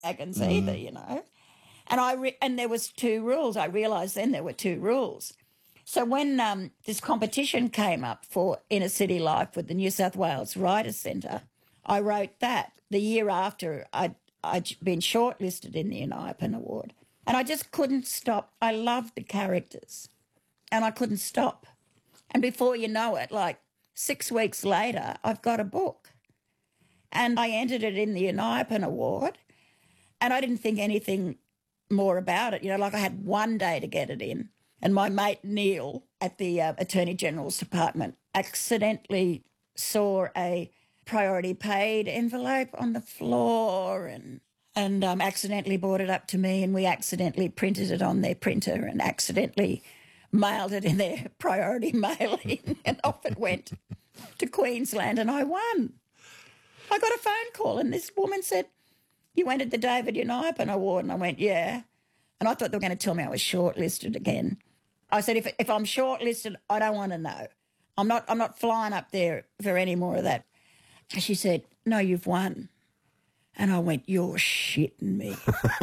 wagons either, you know. And there was 2 rules. I realised then there were 2 rules. So when this competition came up for Inner City Life with the New South Wales Writers' Centre, I wrote that the year after I'd been shortlisted in the Unipen Award. And I just couldn't stop. I loved the characters and I couldn't stop. And before you know it, like 6 weeks later, I've got a book. And I entered it in the Unipen Award and I didn't think anything more about it. You know, like I had 1 day to get it in. And my mate Neil at the Attorney General's Department accidentally saw a priority paid envelope on the floor and accidentally brought it up to me, and we accidentally printed it on their printer and accidentally mailed it in their priority mailing, and off it went to Queensland, and I won. I got a phone call and this woman said, "You entered the David Unipen Award," and I went, "Yeah." And I thought they were going to tell me I was shortlisted again. I said, if I'm shortlisted, I don't want to know. I'm not flying up there for any more of that. And she said, "No, you've won." And I went, "You're shitting me."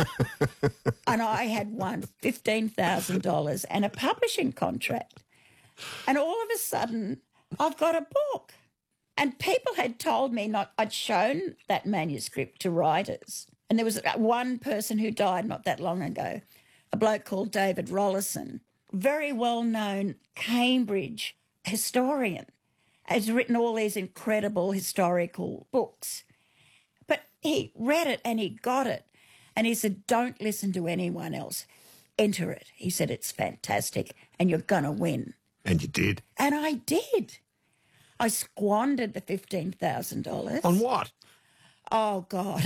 And I had won $15,000 and a publishing contract. And all of a sudden, I've got a book. And people had told me I'd shown that manuscript to writers. And there was one person who died not that long ago, a bloke called David Rollison, very well-known Cambridge historian, has written all these incredible historical books. But he read it and he got it. And he said, "Don't listen to anyone else. Enter it." He said, "It's fantastic and you're going to win." And you did? And I did. I squandered the $15,000. On what? Oh, God.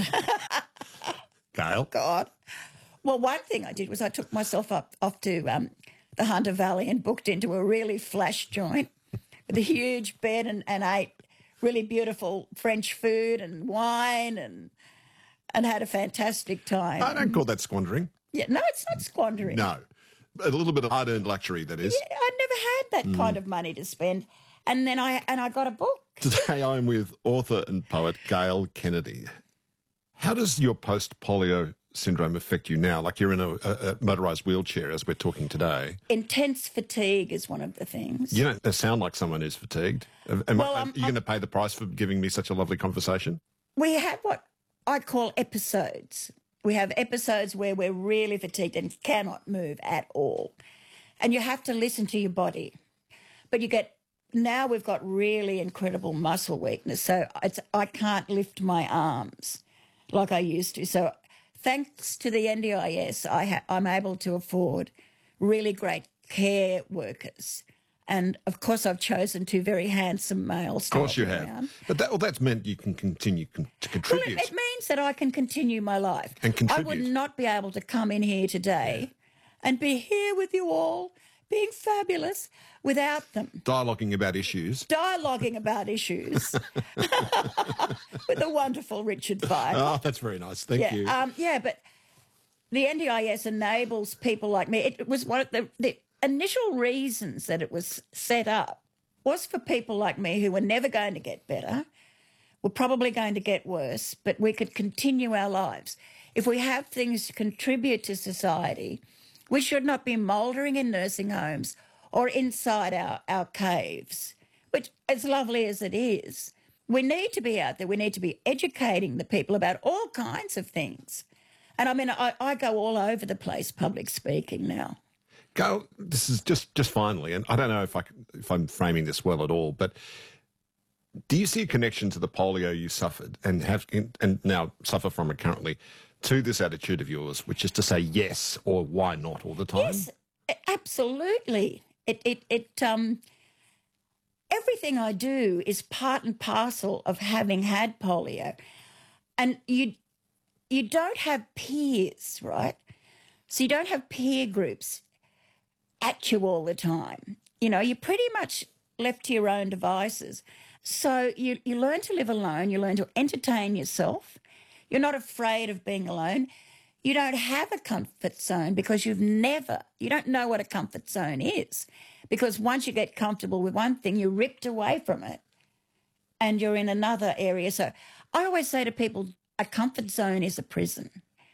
Gail? God. Well, one thing I did was I took myself off to the Hunter Valley and booked into a really flash joint with a huge bed and ate really beautiful French food and wine and had a fantastic time. I don't call that squandering. Yeah, no, it's not squandering. No. A little bit of hard-earned luxury, that is. Yeah, I'd never had that kind of money to spend. And then I got a book. Today I'm with author and poet Gail Kennedy. How does your post-polio syndrome affect you now? Like you're in a motorised wheelchair as we're talking today. Intense fatigue is one of the things. You don't sound like someone who's fatigued. Are you going to pay the price for giving me such a lovely conversation? We have what I call episodes. We have episodes where we're really fatigued and cannot move at all. And you have to listen to your body. But now we've got really incredible muscle weakness. So I can't lift my arms like I used to. So thanks to the NDIS, I'm able to afford really great care workers. And, of course, I've chosen 2 very handsome males. Of course you have. But that's meant you can continue to contribute. Well, it means that I can continue my life. And contribute. I would not be able to come in here today and be here with you all, being fabulous, without them. Dialoguing about issues. With the wonderful Richard Pfeiffer. Oh, that's very nice. Thank you. But the NDIS enables people like me. It was one of the initial reasons that it was set up was for people like me who were never going to get better, were probably going to get worse, but we could continue our lives. If we have things to contribute to society, we should not be mouldering in nursing homes or inside our caves, which, as lovely as it is, we need to be out there. We need to be educating the people about all kinds of things. And, I mean, I go all over the place public speaking now. Gail, this is just finally, and I don't know if I'm framing this well at all, but do you see a connection to the polio you suffered and now suffer from it currently to this attitude of yours, which is to say yes or why not all the time? Yes, absolutely. Everything I do is part and parcel of having had polio, and you don't have peers, right? So you don't have peer groups at you all the time. You know, you're pretty much left to your own devices. So you learn to live alone. You learn to entertain yourself. You're not afraid of being alone. You don't have a comfort zone because you don't know what a comfort zone is. Because once you get comfortable with one thing, you're ripped away from it and you're in another area. So I always say to people, a comfort zone is a prison.